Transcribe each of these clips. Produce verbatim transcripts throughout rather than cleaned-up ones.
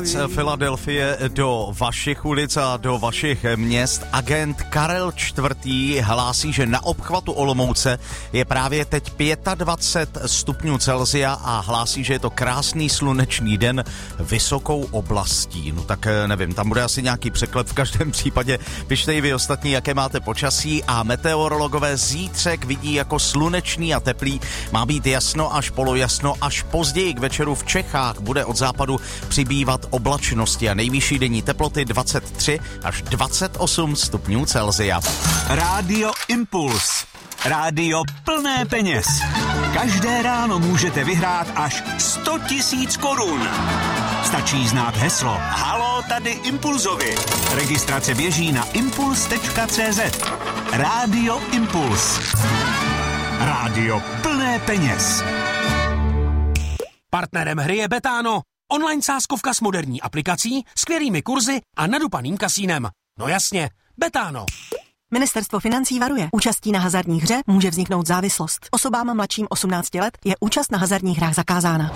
Konec Filadelfie do vašich ulic a do vašich měst. Agent Karel čtvrtý hlásí, že na obchvatu Olomouce je právě teď dvacet pět stupňů Celsia a hlásí, že je to krásný slunečný den vysokou oblastí. No tak nevím, tam bude asi nějaký překlep, v každém případě pište i vy ostatní, jaké máte počasí, a meteorologové zítřek vidí jako slunečný a teplý. Má být jasno až polojasno, až později k večeru v Čechách bude od západu přibývat oblačnosti a nejvyšší denní teploty dvacet tři až dvacet osm stupňů Celsia. Rádio Impuls. Rádio plné peněz. Každé ráno můžete vyhrát až sto tisíc korun. Stačí znát heslo Haló, tady Impulzovi. Registrace běží na impuls tečka cé zet. Rádio Impuls. Rádio plné peněz. Partnerem hry je Betano. Online sázkovka s moderní aplikací, skvělými kurzy a nadupaným kasínem. No jasně, Betano. Ministerstvo financí varuje. Účastí na hazardní hře může vzniknout závislost. Osobám mladším osmnácti let je účast na hazardních hrách zakázána.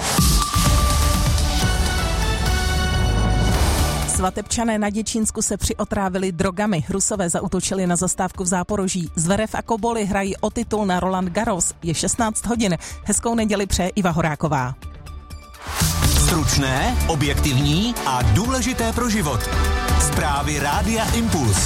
Svatebčané na Děčínsku se přiotrávili drogami. Rusové zaútočili na zastávku v Záporoží. Zverev a Koboli hrají o titul na Roland Garros. Je šestnáct hodin. Hezkou neděli přeje Iva Horáková. Stručné, objektivní a důležité pro život. Zprávy Rádia Impuls.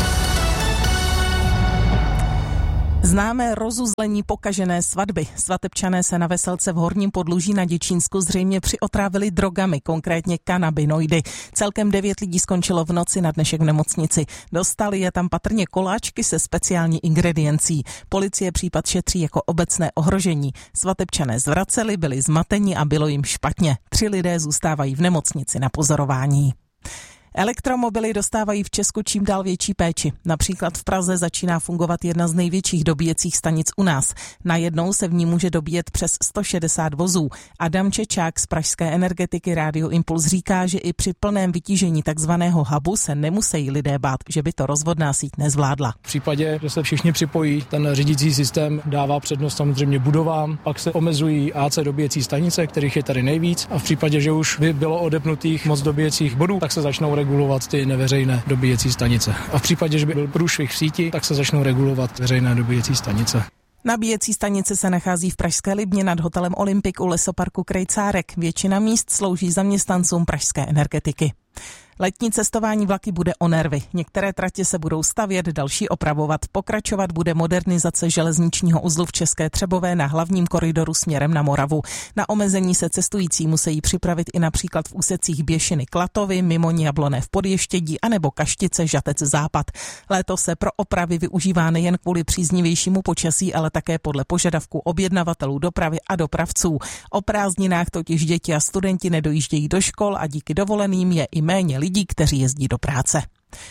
Známé rozuzlení pokažené svatby. Svatebčané se na veselce v Horním Podluží na Děčínsku zřejmě přiotrávili drogami, konkrétně kanabinoidy. Celkem devět lidí skončilo v noci na dnešek v nemocnici. Dostali je tam patrně koláčky se speciální ingrediencí. Policie případ šetří jako obecné ohrožení. Svatebčané zvraceli, byli zmateni a bylo jim špatně. Tři lidé zůstávají v nemocnici na pozorování. Elektromobily dostávají v Česku čím dál větší péči. Například v Praze začíná fungovat jedna z největších dobíjecích stanic u nás. Najednou se v ní může dobíjet přes sto šedesát vozů. Adam Čečák z pražské energetiky Rádio Impuls říká, že i při plném vytížení takzvaného hubu se nemusí lidé bát, že by to rozvodná síť nezvládla. V případě, že se všichni připojí, ten řídící systém dává přednost samozřejmě budovám, pak se omezují á cé dobíjecí stanice, kterých je tady nejvíc, a v případě, že už by bylo odepnutých moc dobíjecích bodů, tak se začnou regulovat ty neveřejné dobíjecí stanice. A v případě, že by byl průšvih v síti, tak se začnou regulovat veřejné dobíjecí stanice. Nabíjecí stanice se nachází v pražské Libně nad hotelem Olympik u lesoparku Krejcárek. Většina míst slouží zaměstnancům pražské energetiky. Letní cestování vlaky bude o nervy. Některé tratě se budou stavět, další opravovat. Pokračovat bude modernizace železničního uzlu v České Třebové na hlavním koridoru směrem na Moravu. Na omezení se cestující musí připravit i například v úsecích Běšiny Klatovy, Mimoň Jabloné v Podještědí anebo Kaštice Žatec Západ. Léto se pro opravy využívá nejen kvůli příznivějšímu počasí, ale také podle požadavků objednavatelů dopravy a dopravců. O prázdninách totiž děti a studenti nedojíždějí do škol a díky dovoleným je i méně lidí, kteří jezdí do práce.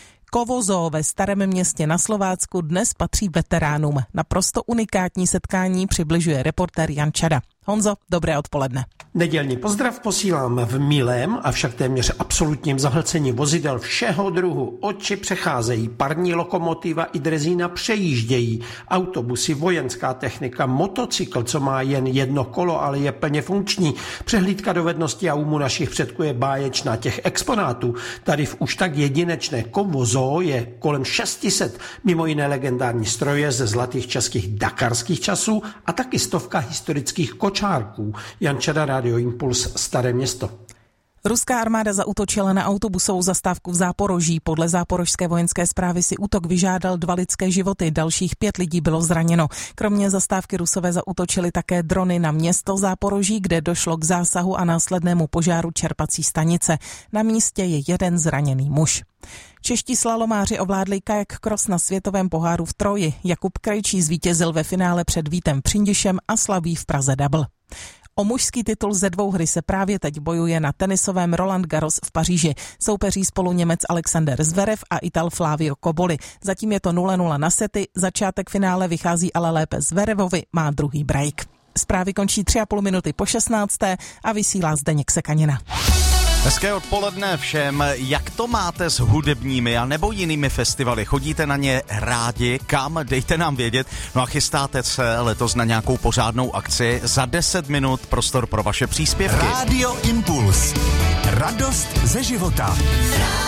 Kovo ve Starém Městě na Slovácku dnes patří veteránům. Naprosto unikátní setkání přibližuje reportér Jan Čada. Honzo, dobré odpoledne. Nedělní pozdrav posílám v milém, avšak téměř absolutním zahlcení vozidel všeho druhu. Oči přecházejí, parní lokomotiva i drezína přejíždějí, autobusy, vojenská technika, motocykl, co má jen jedno kolo, ale je plně funkční. Přehlídka dovedností a úmu našich předků je báječná. Těch exponátů tady v už tak jedinečné Kovo Zoo je kolem šest set, mimo jiné legendární stroje ze zlatých českých dakarských časů a taky stovka historických kočárků. Jan Čada, Rádio Impuls, Staré Město. Ruská armáda zaútočila na autobusovou zastávku v Záporoží. Podle záporožské vojenské správy si útok vyžádal dva lidské životy, dalších pět lidí bylo zraněno. Kromě zastávky Rusové zaútočili také drony na město Záporoží, kde došlo k zásahu a následnému požáru čerpací stanice. Na místě je jeden zraněný muž. Čeští slalomáři ovládli kajak cross na světovém poháru v Troji. Jakub Krejčí zvítězil ve finále před Vítem Přindišem a slaví v Praze double. O mužský titul ze dvou hry se právě teď bojuje na tenisovém Roland Garros v Paříži. Soupeří spolu Němec Alexander Zverev a Ital Flavio Koboli. Zatím je to nula nula na sety, začátek finále vychází ale lépe Zverevovi, má druhý break. Zprávy končí tři a půl minuty po šestnácté a vysílá Zdeněk Sekanina. Hezké odpoledne všem. Jak to máte s hudebními a nebo jinými festivaly? Chodíte na ně rádi? Kam? Dejte nám vědět. No a chystáte se letos na nějakou pořádnou akci? Za deset minut prostor pro vaše příspěvky. Rádio Impuls. Radost ze života.